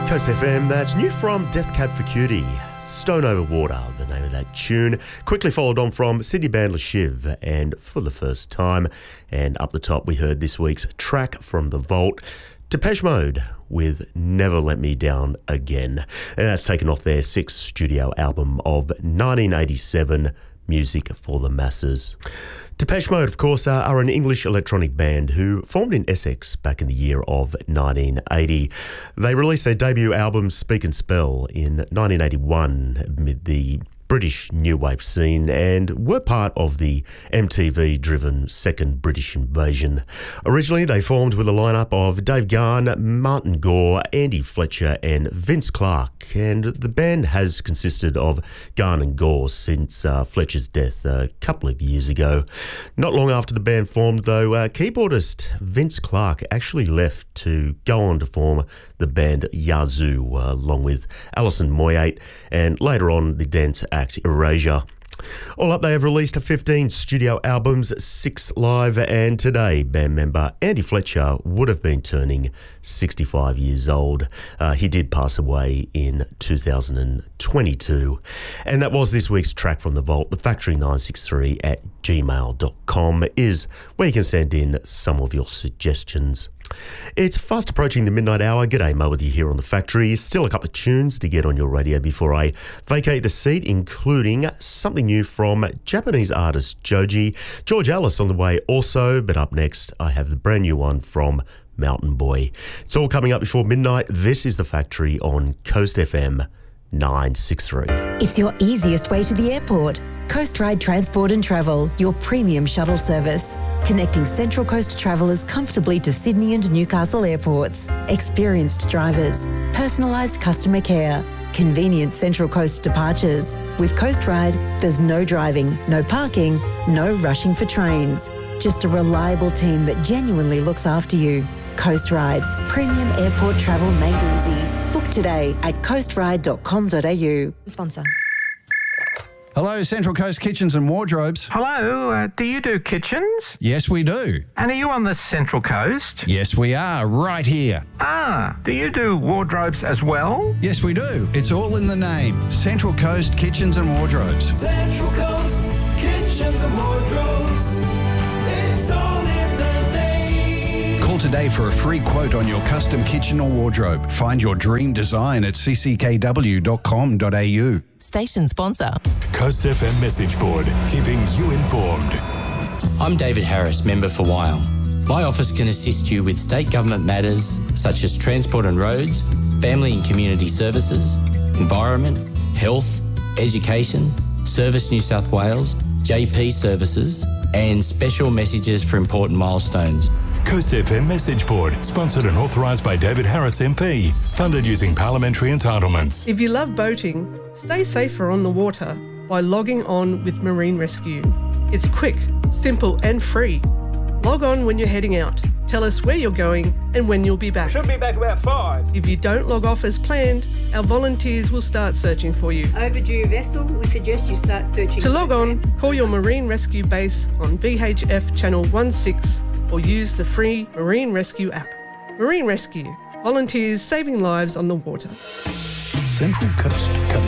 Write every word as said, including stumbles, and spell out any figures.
Coast F M, that's new from Death Cab for Cutie. Stone Over Water, the name of that tune. Quickly followed on from Sydney band Le Chiv and For the First Time. And up the top, we heard this week's track from The Vault, Depeche Mode with Never Let Me Down Again. And that's taken off their sixth studio album of nineteen eighty-seven, Music for the Masses. Depeche Mode, of course, are, are an English electronic band who formed in Essex back in the year of nineteen eighty. They released their debut album, Speak and Spell, in nineteen eighty-one amid the British new wave scene and were part of the M T V-driven Second British Invasion. Originally, they formed with a lineup of Dave Garn, Martin Gore, Andy Fletcher and Vince Clarke, and the band has consisted of Garn and Gore since uh, Fletcher's death a couple of years ago. Not long after the band formed, though, uh, keyboardist Vince Clarke actually left to go on to form the band Yazoo, uh, along with Alison Moyet, and later on the dance act Erasure. All up, they have released fifteen studio albums, six live, and today band member Andy Fletcher would have been turning sixty-five years old. Uh, he did pass away in two thousand twenty-two. And that was this week's track from The Vault. The Factory nine six three at gmail dot com is where you can send in some of your suggestions. It's fast approaching the midnight hour. G'day, Mo with you here on The Factory. Still a couple of tunes to get on your radio before I vacate the seat, including something new from Japanese artist Joji. George Ellis on the way also, but up next I have the brand new one from Mountain Boy. It's all coming up before midnight. This is The Factory on Coast F M nine six three. It's your easiest way to the airport. Coast Ride Transport and Travel, your premium shuttle service. Connecting Central Coast travellers comfortably to Sydney and Newcastle airports. Experienced drivers, personalised customer care, convenient Central Coast departures. With Coast Ride, there's no driving, no parking, no rushing for trains. Just a reliable team that genuinely looks after you. Coast Ride, premium airport travel made easy. Book today at coast ride dot com dot a u. Sponsor. Hello, Central Coast Kitchens and Wardrobes. Hello, uh, do you do kitchens? Yes, we do. And are you on the Central Coast? Yes, we are, right here. Ah, do you do wardrobes as well? Yes, we do. It's all in the name. Central Coast Kitchens and Wardrobes. Central Coast Kitchens and Wardrobes. It's all in the name. Call today for a free quote on your custom kitchen or wardrobe. Find your dream design at c c k w dot com dot a u. Station sponsor. Coast F M message board, keeping you informed. I'm David Harris, member for Wyong. My office can assist you with state government matters such as transport and roads, family and community services, environment, health, education, Service New South Wales, J P services, and special messages for important milestones. Coast F M message board, sponsored and authorised by David Harris M P, funded using parliamentary entitlements. If you love boating, stay safer on the water by logging on with Marine Rescue. It's quick, simple and free. Log on when you're heading out. Tell us where you're going and when you'll be back. Should be back about five. If you don't log off as planned, our volunteers will start searching for you. Overdue vessel, we suggest you start searching. To log on, call your Marine Rescue base on V H F channel one six or use the free Marine Rescue app. Marine Rescue, volunteers saving lives on the water. Central Coast.